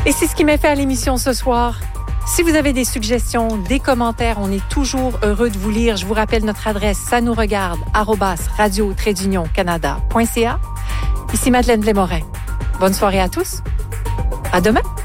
Et c'est ce qui m'a fait à l'émission ce soir. Si vous avez des suggestions, des commentaires, on est toujours heureux de vous lire. Je vous rappelle notre adresse, ça nous regarde, @radio-canada.ca. Ici Madeleine Blais-Morin. Bonne soirée à tous. À demain.